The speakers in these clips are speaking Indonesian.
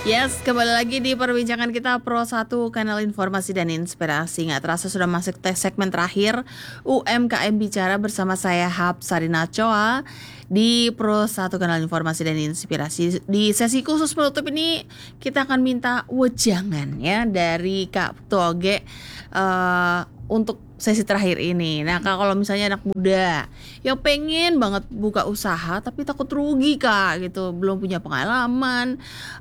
Yes, kembali lagi di perbincangan kita Pro 1 Kanal Informasi dan Inspirasi. Nggak terasa sudah masuk segmen terakhir UMKM Bicara bersama saya Hapsarina Choa di Pro 1 Kanal Informasi dan Inspirasi. Di sesi khusus penutup ini kita akan minta wejangan ya dari Kak Toge untuk sesi terakhir ini. Nah, Kak, kalau misalnya anak muda yang pengen banget buka usaha tapi takut rugi, Kak, gitu, belum punya pengalaman,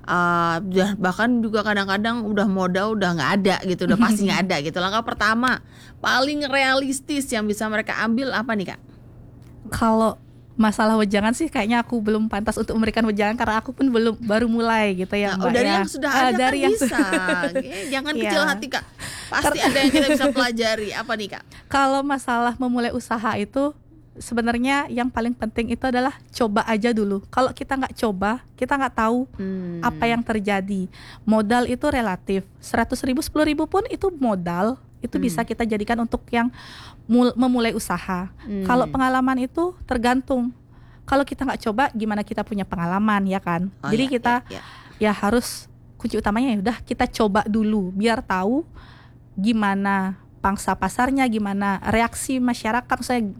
bahkan juga kadang-kadang udah modal udah nggak ada gitu, udah pasti nggak ada gitu. Langkah pertama paling realistis yang bisa mereka ambil apa nih, Kak? Kalau masalah wejangan sih kayaknya aku belum pantas untuk memberikan wejangan karena aku pun baru mulai gitu ya, Mbak. Dari ya. yang sudah ada dari kan yang bisa. Jangan kecil hati, Kak. Pasti ada yang kita bisa pelajari. Apa nih, Kak? Kalau masalah memulai usaha itu sebenarnya yang paling penting itu adalah coba aja dulu. Kalau kita nggak coba, kita nggak tahu apa yang terjadi. Modal itu relatif. 100.000, 10.000 pun itu modal. Itu bisa kita jadikan untuk yang memulai usaha. Kalau pengalaman itu tergantung. Kalau kita nggak coba, gimana kita punya pengalaman, ya kan? Jadi kita ya harus, kunci utamanya ya udah kita coba dulu biar tahu gimana pangsa pasarnya, gimana reaksi masyarakat,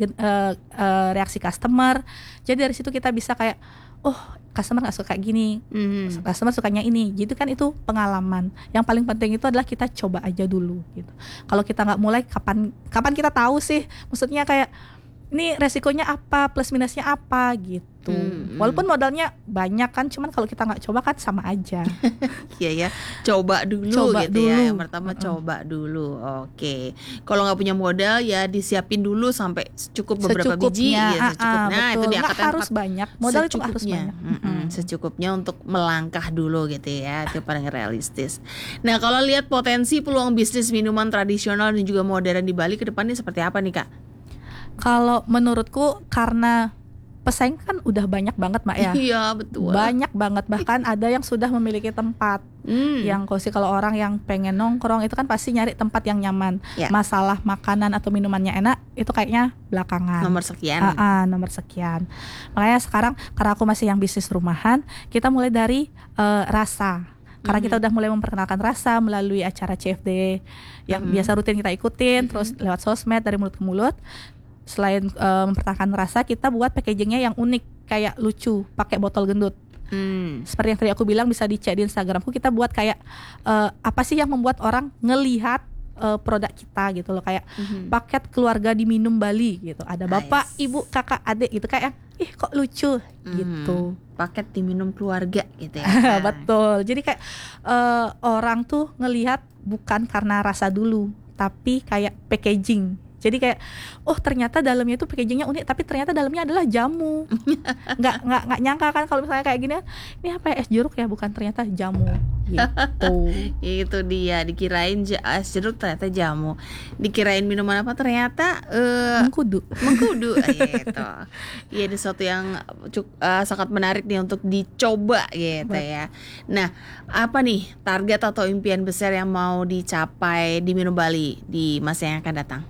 reaksi customer. Jadi dari situ kita bisa kayak, oh, customer nggak suka gini, customer sukanya ini. Jadi kan itu pengalaman. Yang paling penting itu adalah kita coba aja dulu gitu. Kalau kita nggak mulai, kapan kita tahu sih? Maksudnya kayak ini resikonya apa, plus minusnya apa gitu. Walaupun modalnya banyak kan, cuman kalau kita nggak coba kan sama aja. Iya ya, coba dulu gitu ya. Yang pertama coba dulu. Oke. Kalau nggak punya modal ya disiapin dulu sampai cukup beberapa biji ya, secukupnya. Nah, itu dia kata harus banyak. Modal itu harus banyak. Secukupnya untuk melangkah dulu gitu ya. Itu paling realistis. Nah, kalau lihat potensi peluang bisnis minuman tradisional dan juga modern di Bali ke depannya seperti apa nih, Kak? Kalau menurutku karena pesaing kan udah banyak banget, Mbak ya. Iya, betul. Banyak banget, bahkan ada yang sudah memiliki tempat. Yang kalau orang yang pengen nongkrong itu kan pasti nyari tempat yang nyaman. Masalah makanan atau minumannya enak itu kayaknya belakangan. Nomor sekian. Nomor sekian. Makanya sekarang karena aku masih yang bisnis rumahan, kita mulai dari rasa. Karena kita udah mulai memperkenalkan rasa melalui acara CFD yang biasa rutin kita ikutin, terus lewat sosmed dari mulut ke mulut. Selain mempertahankan rasa, kita buat packagingnya yang unik, kayak lucu, pakai botol gendut. Seperti yang tadi aku bilang, bisa dicek di Instagramku. Kita buat kayak apa sih yang membuat orang ngelihat produk kita gitu loh, kayak paket keluarga diminum Bali gitu. Ada bapak, ibu, kakak, adik gitu, kayak kok lucu gitu. Paket diminum keluarga gitu ya. Betul. Jadi kayak orang tuh ngelihat bukan karena rasa dulu, tapi kayak packaging. Jadi kayak, oh ternyata dalamnya itu packagingnya unik, tapi ternyata dalamnya adalah jamu. Nggak nyangka kan kalau misalnya kayak gini, ini apa ya, es jeruk ya, bukan, ternyata jamu. Gitu. Itu dia, dikirain es jeruk ternyata jamu. Dikirain minuman apa ternyata mengkudu. Gitu. Iya, ini sesuatu yang sangat menarik nih untuk dicoba gitu ya. Nah, apa nih target atau impian besar yang mau dicapai di Minum Bali di masa yang akan datang?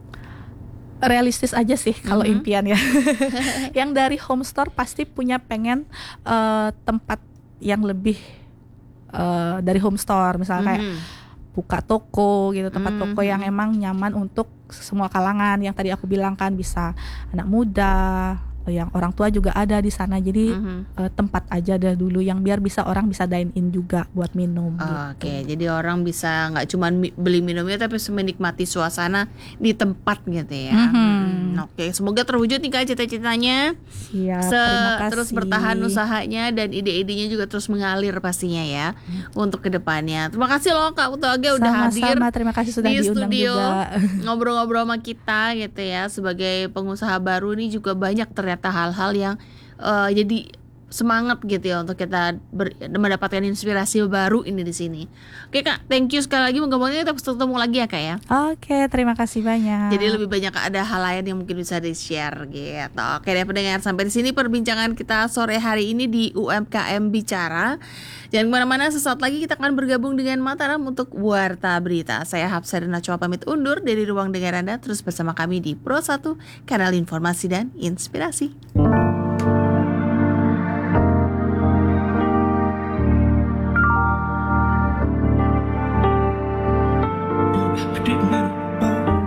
Realistis aja sih kalau impian ya. Yang dari home store pasti punya pengen tempat yang lebih dari home store, misalnya kayak buka toko gitu, tempat toko yang emang nyaman untuk semua kalangan. Yang tadi aku bilang kan, bisa anak muda, yang orang tua juga ada di sana. Jadi tempat aja dah dulu yang biar bisa orang bisa dine in juga buat minum. Oke, jadi orang bisa nggak cuma beli minumnya tapi menikmati suasana di tempat gitu ya. Oke, semoga terwujud nih, Kak, cita-citanya. Siap, terima kasih. Terus bertahan usahanya dan ide-idenya juga terus mengalir pastinya ya untuk kedepannya. Terima kasih loh Kak Toge udah hadir. Sama-sama, terima kasih sudah di diundang studio juga. Ngobrol-ngobrol sama kita gitu ya. Sebagai pengusaha baru nih juga banyak ternyata hal-hal yang jadi semangat gitu ya untuk kita mendapatkan inspirasi baru ini di sini. Oke Kak, thank you sekali lagi. Moga-moga kita ketemu lagi ya Kak ya. Oke, terima kasih banyak. Jadi lebih banyak ada hal lain yang mungkin bisa di-share gitu. Oke deh pendengar, sampai di sini perbincangan kita sore hari ini di UMKM Bicara. Jangan kemana-mana, sesaat lagi kita akan bergabung dengan Mataram untuk Warta Berita. Saya Hapsarina Choa pamit undur dari ruang dengar Anda. Terus bersama kami di Pro 1, Kanal Informasi dan Inspirasi.